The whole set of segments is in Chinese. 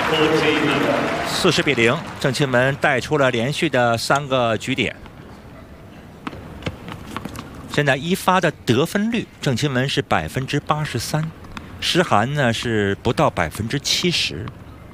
40比0，郑钦文带出了连续的3个局点。现在一发的得分率，郑钦文是83%，诗涵呢是不到70%。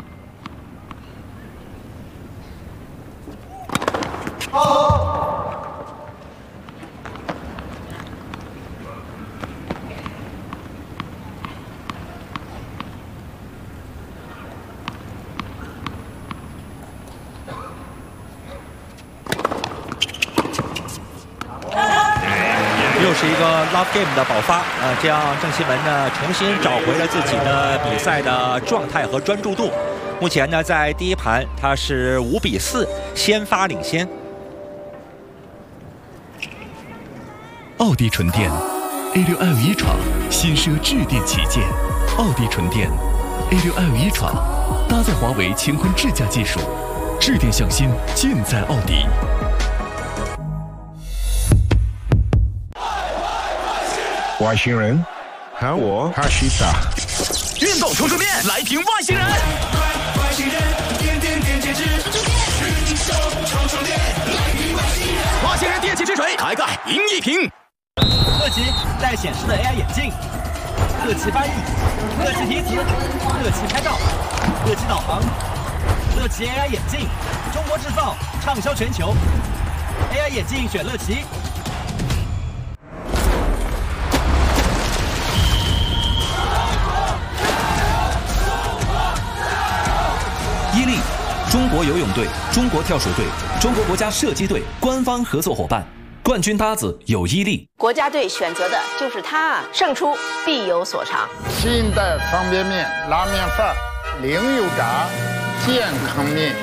又是一个 love game 的爆发，这样郑钦文呢重新找回了自己的比赛的状态和专注度。目前呢，在第一盘他是5比4，先发领先。 奥迪纯电 A6L e-tron 新奢智电旗舰，奥迪纯电 A6L e-tron 搭载华为乾坤智驾技术，智电向心尽在奥迪。 外星人，喊我哈西达。 运动冲出面，来瓶外星人。 外星人，点点点点指，运手冲冲电，来瓶外星人。 外星人电气之锤，开盖赢一瓶。 乐奇带显示的 AI 眼镜，乐奇翻译，乐奇提词，乐奇拍照，乐奇导航，乐奇 AI 眼镜，中国制造，畅销全球。AI 眼镜选乐奇。 伊利，中国游泳队、中国跳水队、中国国家射击队官方合作伙伴，冠军搭子有伊利。 国家队选择的就是它，胜出必有所长。 新一代方便面拉面饭，零油炸，健康面。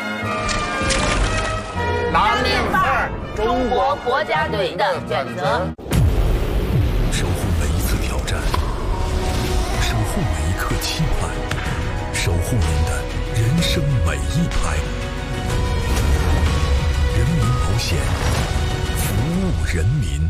拉面饭，中国国家队的选择。 守护每一次挑战，守护每一刻期盼，守护您的人生每一拍。人民保险，服务人民。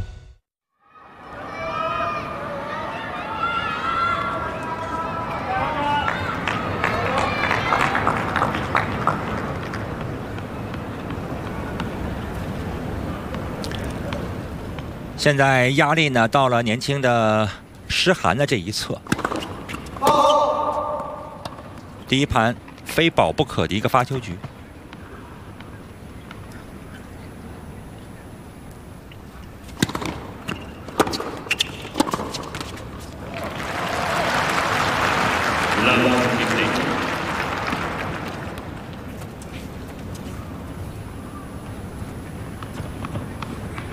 现在压力呢到了年轻的诗涵的这一侧。第一盘非保不可的一个发球局。 Love